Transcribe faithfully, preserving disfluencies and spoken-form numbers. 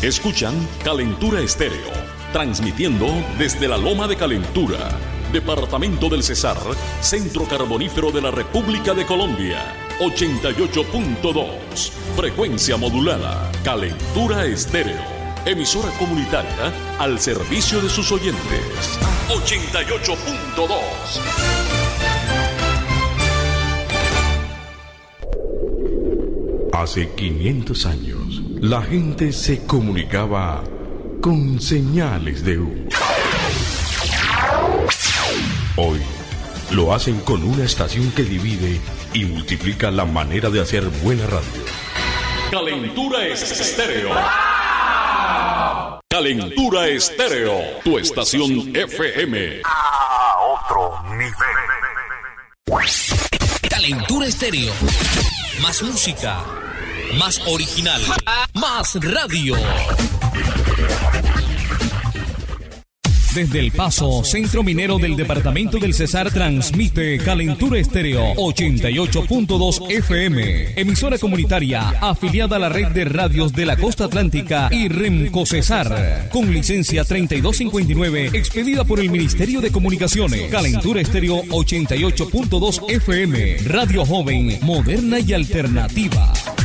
Escuchan Calentura Estéreo, transmitiendo desde la Loma de Calentura, Departamento del Cesar, Centro Carbonífero de la República de Colombia. ochenta y ocho punto dos, frecuencia modulada, Calentura Estéreo, emisora comunitaria al servicio de sus oyentes. ochenta y ocho punto dos. Hace quinientos años, la gente se comunicaba con señales de humo. Hoy, lo hacen con una estación que divide y multiplica la manera de hacer buena radio. Calentura Estéreo. Calentura Estéreo, tu estación F M. A otro nivel. Calentura Estéreo. Más música, más original, más radio. Desde El Paso, centro minero del departamento del Cesar, transmite Calentura Estéreo ochenta y ocho punto dos F M, emisora comunitaria afiliada a la red de radios de la costa atlántica y Remco Cesar, con licencia treinta y dos cincuenta y nueve, expedida por el Ministerio de Comunicaciones. Calentura Estéreo ochenta y ocho punto dos F M, radio joven, moderna y alternativa.